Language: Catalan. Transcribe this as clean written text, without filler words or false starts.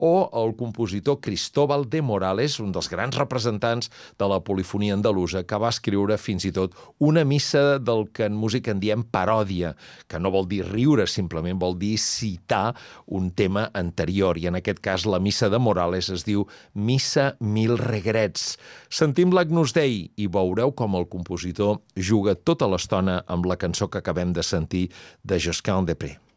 o el compositor Cristóbal de Morales, un dels grans representants de la polifonia andalusa, que va escriure fins i tot una missa del que en música en diem paròdia, que no vol dir riure, simplement vol dir citar un tema anterior, i en aquest cas la missa de Morales es diu Missa Mil Regrets. Sentim l'Agnus Dei i veureu com el compositor juga tota l'estona amb la cançó que acabem de sentir de Josquin des Prez.